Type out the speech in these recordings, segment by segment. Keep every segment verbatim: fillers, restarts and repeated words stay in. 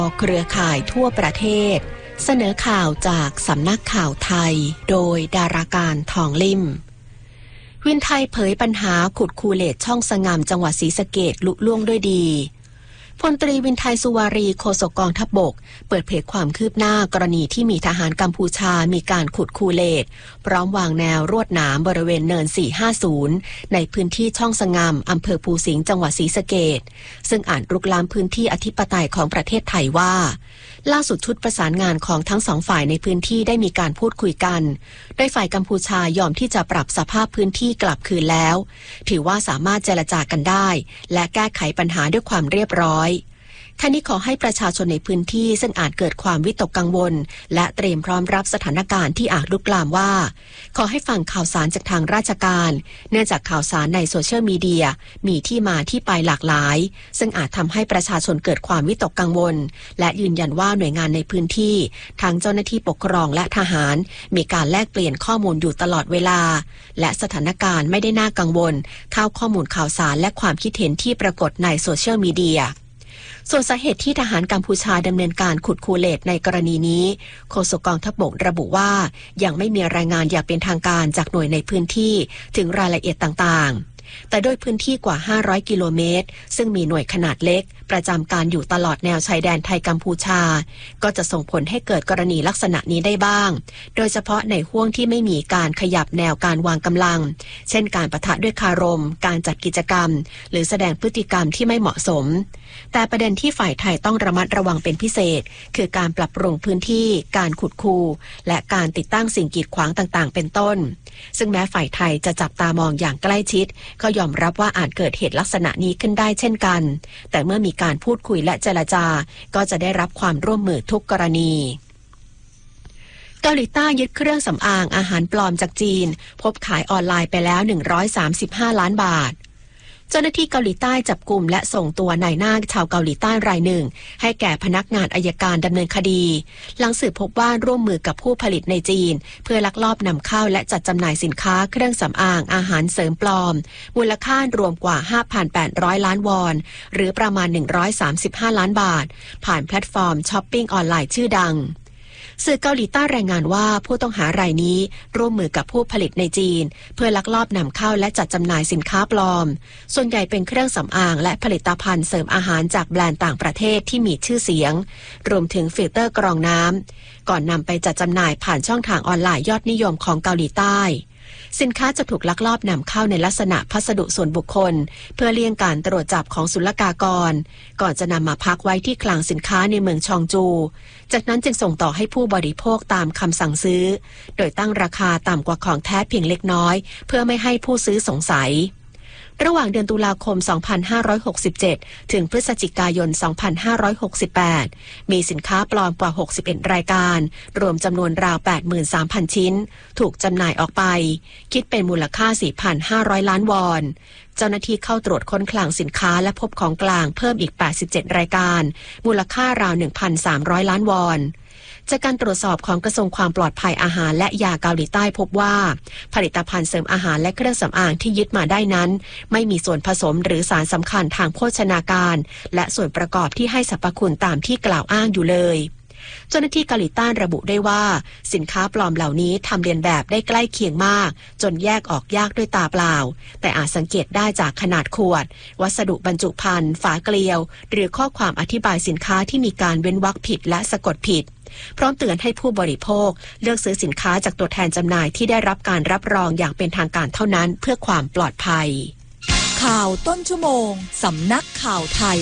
เครือข่ายทั่วประเทศเสนอข่าวจากสำนักข่าวไทยโดยดาราการทองลิ่มวินไทยเผยปัญหาขุดคูเลตช่องสงามจังหวัดศรีสะเกษลุล่วงด้วยดีพลตรีวินไทยสุวารีโฆษกกองทัพบกเปิดเผยความคืบหน้ากรณีที่มีทหารกัมพูชามีการขุดคูเลตพร้อมวางแนวรวดหนามบริเวณเนินสี่ห้าศูนย์ในพื้นที่ช่องสงามอำเภอภูสิงห์จังหวัดศรีสะเกษซึ่งอาจรุกล้ำพื้นที่อธิปไตยของประเทศไทยว่าล่าสุดชุดประสานงานของทั้งสองฝ่ายในพื้นที่ได้มีการพูดคุยกันโดยฝ่ายกัมพูชายอมที่จะปรับสภาพพื้นที่กลับคืนแล้วถือว่าสามารถเจรจากันได้และแก้ไขปัญหาด้วยความเรียบร้อยท่านนี้ขอให้ประชาชนในพื้นที่ซึ่งอาจเกิดความวิตกกังวลและเตรียมพร้อมรับสถานการณ์ที่อาจลุกลามว่าขอให้ฟังข่าวสารจากทางราชการเนื่องจากข่าวสารในโซเชียลมีเดียมีที่มาที่ไปหลากหลายซึ่งอาจทำให้ประชาชนเกิดความวิตกกังวลและยืนยันว่าหน่วยงานในพื้นที่ทั้งเจ้าหน้าที่ปกครองและทหารมีการแลกเปลี่ยนข้อมูลอยู่ตลอดเวลาและสถานการณ์ไม่ได้น่ากังวลเท่าข้อมูลข่าวสารและความคิดเห็นที่ปรากฏในโซเชียลมีเดียส่วนสาเหตุที่ทหารกัมพูชาดำเนินการขุดคูเลตในกรณีนี้โฆษกกองทัพบกระบุว่ายังไม่มีรายงานอย่างเป็นทางการจากหน่วยในพื้นที่ถึงรายละเอียดต่างๆแต่โดยพื้นที่กว่าห้าร้อยกิโลเมตรซึ่งมีหน่วยขนาดเล็กประจำการอยู่ตลอดแนวชายแดนไทยกัมพูชาก็จะส่งผลให้เกิดกรณีลักษณะนี้ได้บ้างโดยเฉพาะในห้วงที่ไม่มีการขยับแนวการวางกำลังเช่นการปะทะด้วยคารมการจัดกิจกรรมหรือแสดงพฤติกรรมที่ไม่เหมาะสมแต่ประเด็นที่ฝ่ายไทยต้องระมัดระวังเป็นพิเศษคือการปรับปรุงพื้นที่การขุดคูและการติดตั้งสิ่งกีดขวางต่างๆเป็นต้นซึ่งแม้ฝ่ายไทยจะจับตามองอย่างใกล้ชิดก็ยอมรับว่าอาจเกิดเหตุลักษณะนี้ขึ้นได้เช่นกันแต่เมื่อมีการพูดคุยและเจรจาก็จะได้รับความร่วมมือทุกกรณีเกาหลีใต้ยึดเครื่องสำอางอาหารปลอมจากจีนพบขายออนไลน์ไปแล้วหนึ่งร้อยสามสิบห้าล้านบาทเจ้าหน้าที่เกาหลีใต้จับกุมและส่งตัวนายหน้าชาวเกาหลีใต้รายหนึ่งให้แก่พนักงานอัยการดำเนินคดีหลังสืบพบว่าร่วมมือกับผู้ผลิตในจีนเพื่อลักลอบนำเข้าและจัดจำหน่ายสินค้าเครื่องสำอางอาหารเสริมปลอมมูลค่ารวมกว่า ห้าพันแปดร้อย ล้านวอนหรือประมาณหนึ่งร้อยสามสิบห้าล้านบาทผ่านแพลตฟอร์มช้อปปิ้งออนไลน์ชื่อดังสื่อเกาหลีใต้รายงานว่าผู้ต้องหารายนี้ร่วมมือกับผู้ผลิตในจีนเพื่อลักลอบนำเข้าและจัดจำหน่ายสินค้าปลอมส่วนใหญ่เป็นเครื่องสำอางและผลิตภัณฑ์เสริมอาหารจากแบรนด์ต่างประเทศที่มีชื่อเสียงรวมถึงฟิลเตอร์กรองน้ำก่อนนำไปจัดจำหน่ายผ่านช่องทางออนไลน์ยอดนิยมของเกาหลีใต้สินค้าจะถูกลักลอบนำเข้าในลักษณะพัสดุส่วนบุคคลเพื่อเลี่ยงการตรวจจับของศุลกากรก่อนจะนำมาพักไว้ที่คลังสินค้าในเมืองชองจูจากนั้นจึงส่งต่อให้ผู้บริโภคตามคำสั่งซื้อโดยตั้งราคาต่ำกว่าของแท้เพียงเล็กน้อยเพื่อไม่ให้ผู้ซื้อสงสัยระหว่างเดือนตุลาคม สองพันห้าร้อยหกสิบเจ็ด ถึงพฤศจิกายน สองพันห้าร้อยหกสิบแปด มีสินค้าปลอมกว่า หกสิบเอ็ด รายการรวมจำนวนราว แปดหมื่นสามพัน ชิ้นถูกจำหน่ายออกไปคิดเป็นมูลค่า สี่พันห้าร้อย ล้านวอนเจ้าหน้าที่เข้าตรวจค้นคลังสินค้าและพบของกลางเพิ่มอีก แปดสิบเจ็ด รายการมูลค่าราว หนึ่งพันสามร้อย ล้านวอนจากการตรวจสอบของกระทรวงความปลอดภัยอาหารและยาเกาหลีใต้พบว่าผลิตภัณฑ์เสริมอาหารและเครื่องสำอางที่ยึดมาได้นั้นไม่มีส่วนผสมหรือสารสำคัญทางโภชนาการและส่วนประกอบที่ให้สรรพคุณตามที่กล่าวอ้างอยู่เลยเจ้าหน้าที่เกาหลีใต้ระบุได้ว่าสินค้าปลอมเหล่านี้ทำเลียนแบบได้ใกล้เคียงมากจนแยกออกยากด้วยตาเปล่าแต่อาจสังเกตได้จากขนาดขวดวัสดุบรรจุภัณฑ์ฝาเกลียวหรือข้อความอธิบายสินค้าที่มีการเว้นวรรคผิดและสะกดผิดพร้อมเตือนให้ผู้บริโภคเลือกซื้อสินค้าจากตัวแทนจำหน่ายที่ได้รับการรับรองอย่างเป็นทางการเท่านั้นเพื่อความปลอดภัยข่าวต้นชั่วโมงสำนักข่าวไทย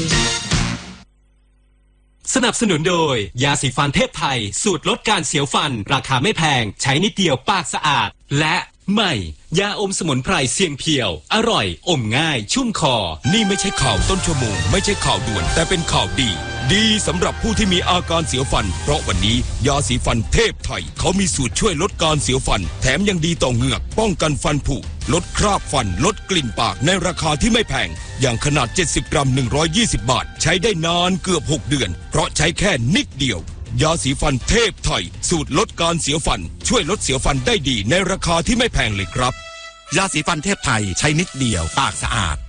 สนับสนุนโดยยาสีฟันเทพไทยสูตรลดการเสียวฟันราคาไม่แพงใช้นิดเดียวปากสะอาดและใหม่ยาอมสมุนไพรเสียงเพียวอร่อยอมง่ายชุ่มคอนี่ไม่ใช่ข่าวต้นชั่วโมงไม่ใช่ข่าวด่วนแต่เป็นข่าวดีดีสำหรับผู้ที่มีอาการเสียวฟันเพราะวันนี้ยาสีฟันเทพไทยเขามีสูตรช่วยลดการเสียวฟันแถมยังดีต่อเหงือกป้องกันฟันผุลดคราบฟันลดกลิ่นปากในราคาที่ไม่แพงอย่างขนาดเจ็ดสิบกรัมหนึ่งร้อยยี่สิบบาทใช้ได้นานเกือบหกเดือนเพราะใช้แค่นิดเดียวยาสีฟันเทพไทยสูตรลดการเสียวฟันช่วยลดเสียวฟันได้ดีในราคาที่ไม่แพงเลยครับยาสีฟันเทพไทยใช้นิดเดียวปากสะอาด